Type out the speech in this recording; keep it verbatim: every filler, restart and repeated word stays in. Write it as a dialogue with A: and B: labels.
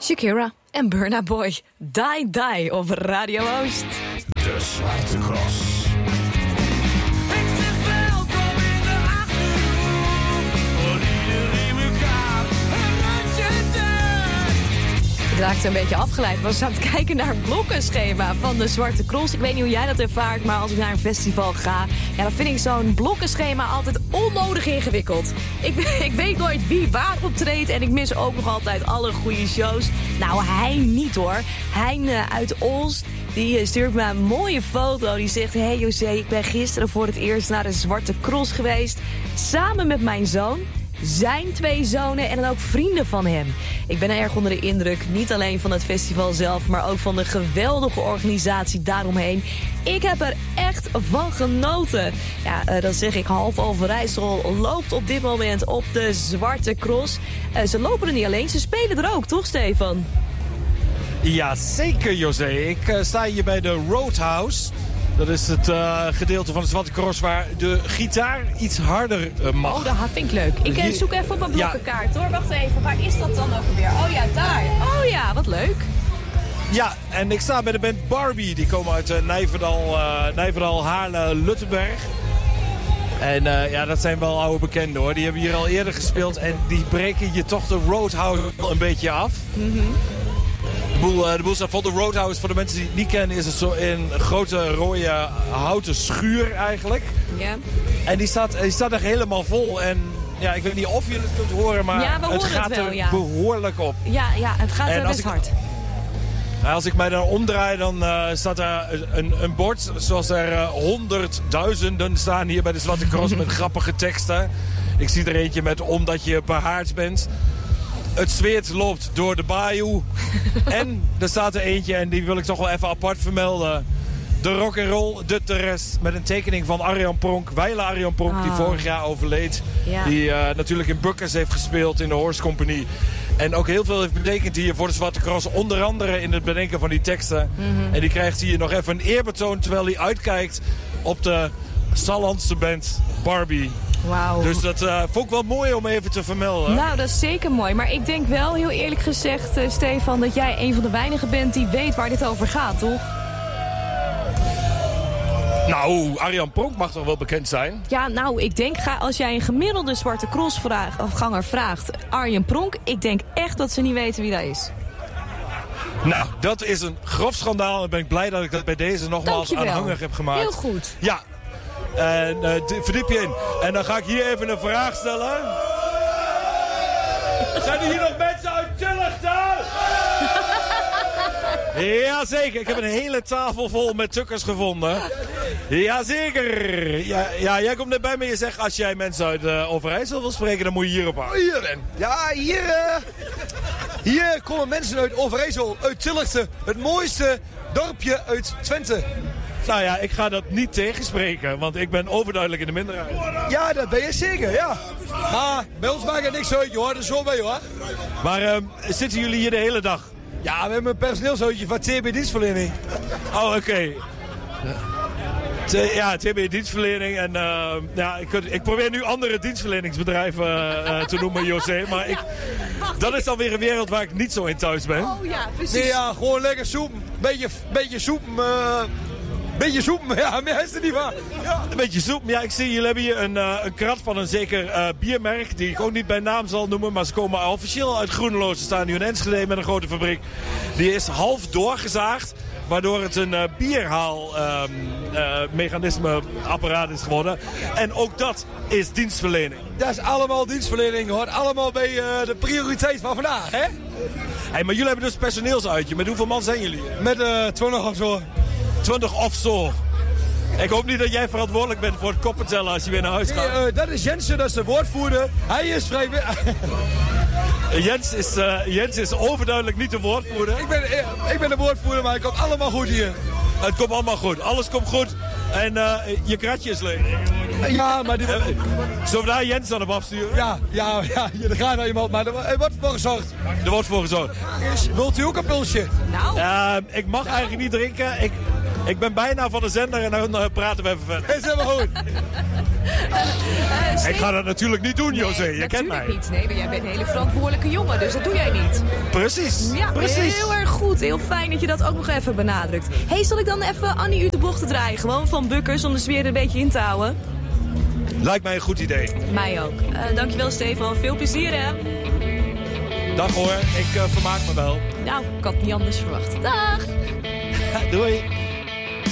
A: Shakira en Burna Boy. Die Die op Radio Oost.
B: De Zwarte Cross.
A: Ik raakte een beetje afgeleid. Ik was aan het kijken naar het blokkenschema van de Zwarte Cross. Ik weet niet hoe jij dat ervaart, maar als ik naar een festival ga... ja, dan vind ik zo'n blokkenschema altijd onnodig ingewikkeld. Ik, ik weet nooit wie waar optreedt en ik mis ook nog altijd alle goede shows. Nou, hij niet hoor. Hein uh, uit Olst, die stuurt me een mooie foto. Die zegt, hey José, ik ben gisteren voor het eerst naar de Zwarte Cross geweest. Samen met mijn zoon. Zijn twee zonen en dan ook vrienden van hem. Ik ben erg onder de indruk, niet alleen van het festival zelf... maar ook van de geweldige organisatie daaromheen. Ik heb er echt van genoten. Ja, uh, dat zeg ik, half Overijssel loopt op dit moment op de Zwarte Cross. Uh, ze lopen er niet alleen, ze spelen er ook, toch Stefan?
C: Ja, zeker José. Ik uh, sta hier bij de Roadhouse... Dat is het uh, gedeelte van de Zwarte Cross waar de gitaar iets harder uh, mag.
A: Oh, dat vind ik leuk. Ik uh, zoek even op een blokkenkaart hoor. Wacht even, waar is dat dan ook weer? Oh ja, daar. Oh ja, wat leuk.
C: Ja, en ik sta bij de band Barbie. Die komen uit uh, Nijverdal, uh, Nijverdal, Haarlem, Luttenberg. En uh, ja, dat zijn wel oude bekenden hoor. Die hebben hier al eerder gespeeld en die breken je toch de Roadhouse een beetje af. Mm-hmm. De boel, de boel staat vol. De Roadhouse, voor de mensen die het niet kennen, is het zo een grote rode houten schuur eigenlijk. Ja. En die staat, die staat echt helemaal vol. En ja, ik weet niet of je het kunt horen, maar
A: ja,
C: het gaat
A: het wel,
C: er
A: ja.
C: behoorlijk op.
A: Ja, ja, het gaat er best
C: ik,
A: hard.
C: Als ik mij dan omdraai, dan uh, staat er een, een bord zoals er uh, honderdduizenden staan hier bij de Zwarte Cross met grappige teksten. Ik zie er eentje met omdat je behaard bent. Het zweet loopt door de bayou. En er staat er eentje, en die wil ik toch wel even apart vermelden. De rock'n'roll, de terrest. Met een tekening van Arjan Pronk. Weile Arjan Pronk, oh. die vorig jaar overleed. Ja. Die uh, natuurlijk in Bukkers heeft gespeeld in de Horse Company. En ook heel veel heeft betekend hier voor de Zwarte Cross. Onder andere in het bedenken van die teksten. Mm-hmm. En die krijgt hier nog even een eerbetoon terwijl hij uitkijkt op de Sallandse band Barbie.
A: Wauw.
C: Dus dat uh, vond ik wel mooi om even te vermelden.
A: Nou, dat is zeker mooi. Maar ik denk wel, heel eerlijk gezegd, uh, Stefan, dat jij een van de weinigen bent die weet waar dit over gaat, toch?
C: Nou, Arjan Pronk mag toch wel bekend zijn?
A: Ja, nou, ik denk, ga, als jij een gemiddelde Zwarte Cross vraag, of ganger vraagt, Arjan Pronk, ik denk echt dat ze niet weten wie dat is.
C: Nou, dat is een grof schandaal. En ben ik blij dat ik dat bij deze nogmaals aanhangig heb gemaakt.
A: Heel goed.
C: Ja. En uh, verdiep je in. En dan ga ik hier even een vraag stellen. Zijn er hier nog mensen uit Tillichten? Jazeker, ik heb een hele tafel vol met tukkers gevonden. Jazeker. Ja, ja, jij komt net bij me en je zegt, als jij mensen uit uh, Overijssel wil spreken, dan moet je hierop aan.
D: Hier, ja, hier, uh, hier komen mensen uit Overijssel, uit Tillichten. Het mooiste dorpje uit Twente.
C: Nou ja, ik ga dat niet tegenspreken, want ik ben overduidelijk in de minderheid.
D: Ja, dat ben je zeker, ja. Maar bij ons maakt het niks uit, joh. Dat is zo bij, hoor.
C: Maar uh, zitten jullie hier de hele dag?
D: Ja, we hebben een personeelsuitje van T B dienstverlening.
C: Oh, oké. Okay. Ja, T B dienstverlening. En uh, ja, ik, ik probeer nu andere dienstverleningsbedrijven uh, te noemen, José. Maar ik, dat is dan weer een wereld waar ik niet zo in thuis ben.
A: Oh ja, precies.
D: Nee, ja, gewoon lekker soep. Beetje, beetje soep. Uh, beetje soep, ja, meer is er niet van. Ja.
C: Een beetje soep. Ja, ik zie, jullie hebben hier een, uh, een krat van een zeker uh, biermerk. Die ik ook niet bij naam zal noemen. Maar ze komen officieel uit Groenlo. Ze staan nu in Enschede met een grote fabriek. Die is half doorgezaagd. Waardoor het een uh, bierhaal-mechanisme uh, uh, apparaat is geworden. En ook dat is dienstverlening.
D: Dat is allemaal dienstverlening, hoor. Allemaal bij uh, de prioriteit van vandaag, hè?
C: Hey, maar jullie hebben dus personeelsuitje. Met hoeveel man zijn jullie?
D: Met uh, twintig of zo.
C: twintig of zo. Ik hoop niet dat jij verantwoordelijk bent voor het koppen tellen als je weer naar huis gaat.
D: Nee, uh, dat is Jensen, dat is de woordvoerder. Hij is vrijwillig.
C: Jens is, uh, Jens is overduidelijk niet de woordvoerder.
D: Ik ben, ik ben de woordvoerder, maar het komt allemaal goed hier.
C: Het komt allemaal goed. Alles komt goed. En uh, je kratje is leeg.
D: Ja, maar... Die...
C: Zullen we daar Jens dan op afsturen?
D: Ja, ja, ja. Er gaat nou iemand, maar er wordt voor gezorgd.
C: Er wordt voor gezorgd.
D: Wilt u ook een pulsje?
A: Nou.
C: Uh, ik mag eigenlijk niet drinken. Ik... Ik ben bijna van de zender en dan uh, praten we even verder.
D: Dat is helemaal goed.
A: Uh,
C: Ik ga dat natuurlijk niet doen, José.
A: Nee,
C: je kent mij.
A: Niet. Nee, maar jij bent een hele verantwoordelijke jongen, dus dat doe jij niet.
C: Precies.
A: Ja,
C: Precies.
A: heel erg goed. Heel fijn dat je dat ook nog even benadrukt. Hé, hey, zal ik dan even Annie uit de bocht te draaien? Gewoon van Bukkers om de sfeer een beetje in te houden?
C: Lijkt mij een goed idee.
A: Mij ook. Uh, dankjewel, Stefan. Veel plezier, hè?
C: Dag hoor, ik uh, vermaak me wel.
A: Nou, ik had niet anders verwacht. Dag!
C: Doei.